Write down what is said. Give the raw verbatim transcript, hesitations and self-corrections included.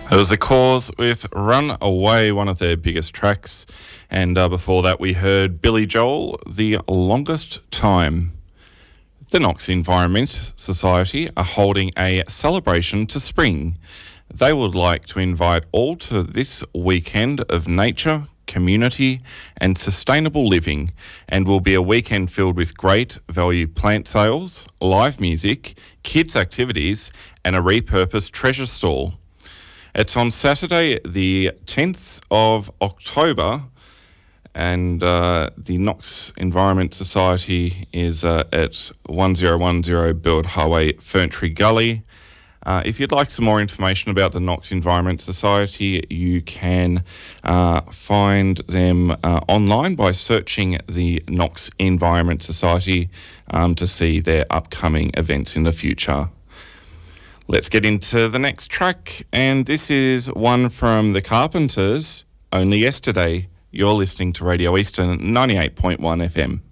It was The Cause with Run Away, one of their biggest tracks. And uh, before that, we heard Billy Joel, The Longest Time. The Knox Environment Society are holding a celebration to spring. They would like to invite all to this weekend of nature, community and sustainable living, and will be a weekend filled with great value plant sales, live music, kids activities and a repurposed treasure stall. It's on Saturday the tenth of October, and uh, the Knox Environment Society is uh, at one zero one zero Build Highway, Ferntree Gully. Uh, if you'd like some more information about the Knox Environment Society, you can uh, find them uh, online by searching the Knox Environment Society um, to see their upcoming events in the future. Let's get into the next track, and this is one from The Carpenters, Only Yesterday. You're listening to Radio Eastern ninety-eight point one F M.